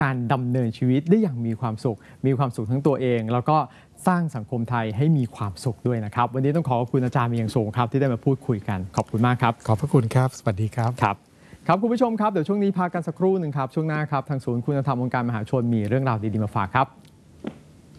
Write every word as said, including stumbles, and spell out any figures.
การดำเนินชีวิตได้อย่างมีความสุขมีความสุขทั้งตัวเองแล้วก็สร้างสังคมไทยให้มีความสุขด้วยนะครับวันนี้ต้องขอขอบคุณอาจารย์มีอย่างสูงครับที่ได้มาพูดคุยกันขอบคุณมากครับขอบพระคุณครับสวัสดีครับครับครับคุณผู้ชมครับเดี๋ยวช่วงนี้พักกันสักครู่หนึ่งครับช่วงหน้าครับทางศูนย์คุณธรรมองค์การมหาชนมีเรื่องราวดีๆมาฝากครับ